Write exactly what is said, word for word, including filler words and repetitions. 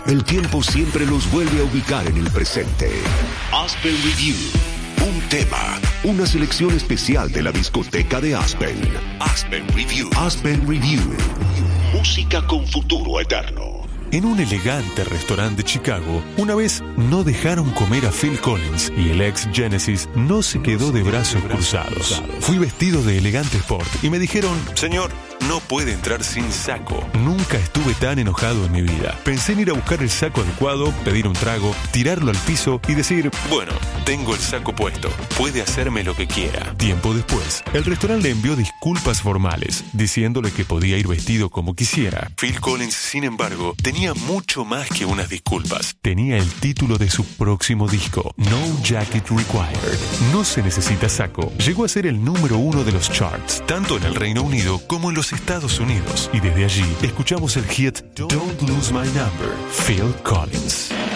El tiempo siempre los vuelve a ubicar en el presente. Aspen Review. Un tema, una selección especial de la discoteca de Aspen. Aspen Review. Aspen Review. Música con futuro eterno. En un elegante restaurante de Chicago, una vez no dejaron comer a Phil Collins y el ex Genesis no se quedó de brazos cruzados. Fui vestido de elegante sport y me dijeron, señor, no puede entrar sin saco. Nunca estuve tan enojado en mi vida. Pensé en ir a buscar el saco adecuado, pedir un trago, tirarlo al piso y decir, bueno, tengo el saco puesto, puede hacerme lo que quiera. Tiempo después, el restaurante le envió disculpas formales, diciéndole que podía ir vestido como quisiera. Phil Collins, sin embargo, tenía mucho más que unas disculpas. Tenía el título de su próximo disco, No Jacket Required. No se necesita saco. Llegó a ser el número uno de los charts, tanto en el Reino Unido como en los Estados Unidos. Y desde allí, escuchamos el hit Don't Lose My Number, Phil Collins.